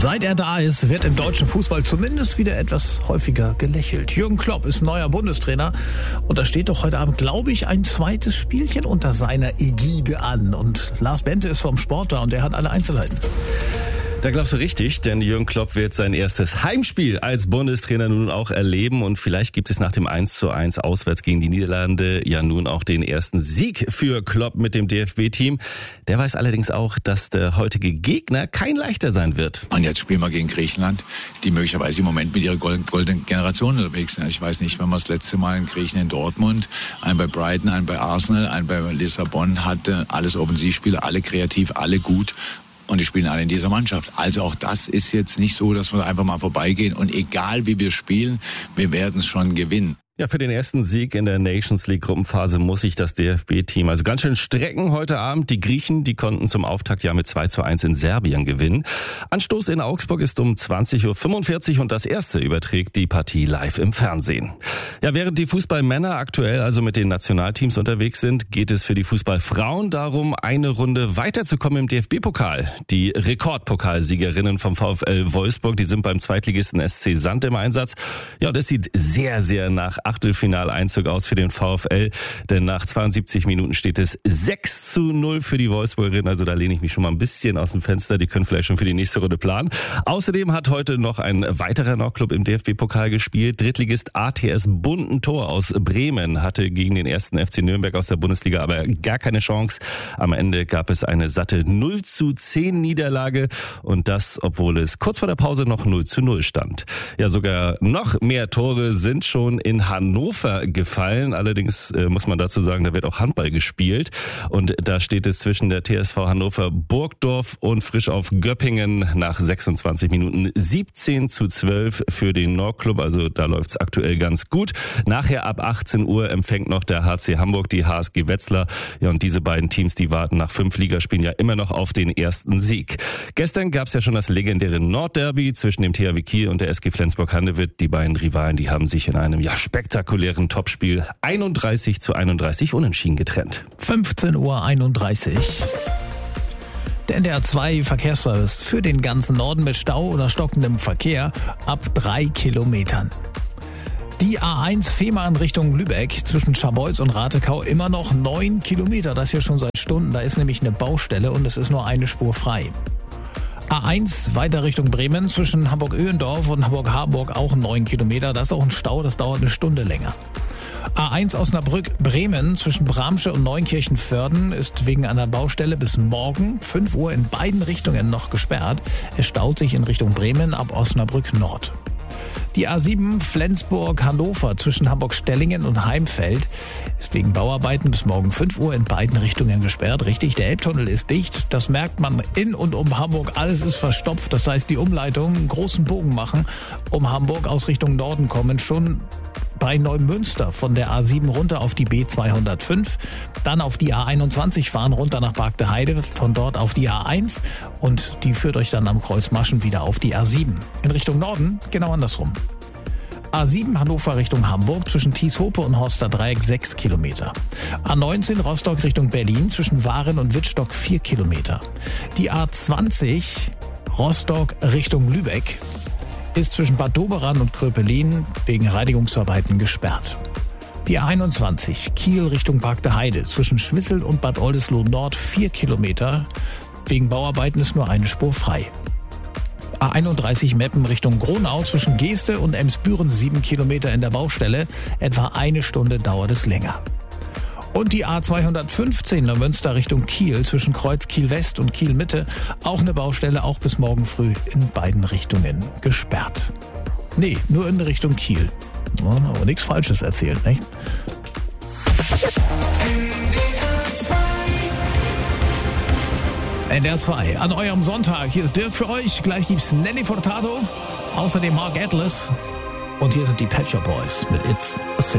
Seit er da ist, wird im deutschen Fußball zumindest wieder etwas häufiger gelächelt. Jürgen Klopp ist neuer Bundestrainer und da steht doch heute Abend, glaube ich, ein zweites Spielchen unter seiner Ägide an. Und Lars Bente ist vom Sport da und er hat alle Einzelheiten. Da glaubst du richtig, denn Jürgen Klopp wird sein erstes Heimspiel als Bundestrainer nun auch erleben und vielleicht gibt es nach dem 1:1 auswärts gegen die Niederlande ja nun auch den ersten Sieg für Klopp mit dem DFB-Team. Der weiß allerdings auch, dass der heutige Gegner kein leichter sein wird. Und jetzt spielen wir gegen Griechenland, die möglicherweise im Moment mit ihrer goldenen Generation unterwegs sind. Ich weiß nicht, wenn man das letzte Mal einen Griechen in Dortmund, einen bei Brighton, einen bei Arsenal, einen bei Lissabon hatte, alles Offensivspieler, alle kreativ, alle gut. Und die spielen alle in dieser Mannschaft. Also auch das ist jetzt nicht so, dass wir einfach mal vorbeigehen. Und egal wie wir spielen, wir werden es schon gewinnen. Ja, für den ersten Sieg in der Nations League Gruppenphase muss sich das DFB-Team also ganz schön strecken heute Abend. Die Griechen, die konnten zum Auftakt ja mit 2:1 in Serbien gewinnen. Anstoß in Augsburg ist um 20:45 Uhr und das erste überträgt die Partie live im Fernsehen. Ja, während die Fußballmänner aktuell also mit den Nationalteams unterwegs sind, geht es für die Fußballfrauen darum, eine Runde weiterzukommen im DFB-Pokal. Die Rekordpokalsiegerinnen vom VfL Wolfsburg, die sind beim Zweitligisten SC Sand im Einsatz. Ja, das sieht sehr, sehr nach Achtelfinaleinzug aus für den VfL, denn nach 72 Minuten steht es 6:0 für die Wolfsburgerinnen, also da lehne ich mich schon mal ein bisschen aus dem Fenster, die können vielleicht schon für die nächste Runde planen. Außerdem hat heute noch ein weiterer Nordclub im DFB-Pokal gespielt, Drittligist ATS Bundentor aus Bremen hatte gegen den ersten FC Nürnberg aus der Bundesliga aber gar keine Chance. Am Ende gab es eine satte 0:10 Niederlage und das, obwohl es kurz vor der Pause noch 0:0 stand. Ja, sogar noch mehr Tore sind schon in Hannover gefallen. Allerdings muss man dazu sagen, da wird auch Handball gespielt. Und da steht es zwischen der TSV Hannover Burgdorf und Frisch auf Göppingen nach 26 Minuten 17:12 für den Nordclub. Also da läuft's aktuell ganz gut. Nachher ab 18 Uhr empfängt noch der HC Hamburg die HSG Wetzlar. Ja, und diese beiden Teams, die warten nach 5 Ligaspielen ja immer noch auf den ersten Sieg. Gestern gab's ja schon das legendäre Nordderby zwischen dem THW Kiel und der SG Flensburg-Handewitt. Die beiden Rivalen, die haben sich in einem spektakulären Topspiel 31:31 unentschieden getrennt. 15:31 Uhr. Der NDR 2 Verkehrsservice für den ganzen Norden mit Stau oder stockendem Verkehr ab 3 Kilometern. Die A1 Fehmarn Richtung Lübeck zwischen Scharbeutz und Ratekau immer noch 9 Kilometer. Das hier schon seit Stunden. Da ist nämlich eine Baustelle und es ist nur eine Spur frei. A1 weiter Richtung Bremen zwischen Hamburg-Öhendorf und Hamburg-Harburg auch 9 Kilometer. Das ist auch ein Stau, das dauert eine Stunde länger. A1 Osnabrück-Bremen zwischen Bramsche und Neunkirchen-Vörden ist wegen einer Baustelle bis morgen 5 Uhr in beiden Richtungen noch gesperrt. Es staut sich in Richtung Bremen ab Osnabrück Nord. Die A7 Flensburg-Hannover zwischen Hamburg-Stellingen und Heimfeld ist wegen Bauarbeiten bis morgen 5 Uhr in beiden Richtungen gesperrt. Richtig, der Elbtunnel ist dicht. Das merkt man in und um Hamburg. Alles ist verstopft. Das heißt, die Umleitung einen großen Bogen machen, um Hamburg aus Richtung Norden kommen. Schon bei Neumünster von der A7 runter auf die B205, dann auf die A21 fahren, runter nach Bargteheide, von dort auf die A1 und die führt euch dann am Kreuz Maschen wieder auf die A7. In Richtung Norden genau andersrum. A7 Hannover Richtung Hamburg zwischen Thieshope und Horster Dreieck 6 Kilometer. A19 Rostock Richtung Berlin zwischen Waren und Wittstock 4 Kilometer. Die A20 Rostock Richtung Lübeck ist zwischen Bad Doberan und Kröpelin wegen Reinigungsarbeiten gesperrt. Die A21 Kiel Richtung Bargteheide zwischen Schwissel und Bad Oldesloe Nord 4 Kilometer. Wegen Bauarbeiten ist nur eine Spur frei. A31 Meppen Richtung Gronau zwischen Geeste und Emsbüren 7 Kilometer in der Baustelle. Etwa eine Stunde dauert es länger. Und die A215 Neumünster Richtung Kiel zwischen Kreuz Kiel West und Kiel Mitte. Auch eine Baustelle, auch bis morgen früh in beiden Richtungen gesperrt. Nee, nur in Richtung Kiel. Aber nichts Falsches erzählt, nicht? NDR 2 an eurem Sonntag. Hier ist Dirk für euch. Gleich gibt's Nelly Furtado. Außerdem Mark Atlas. Und hier sind die Pet Shop Boys mit It's a Sin.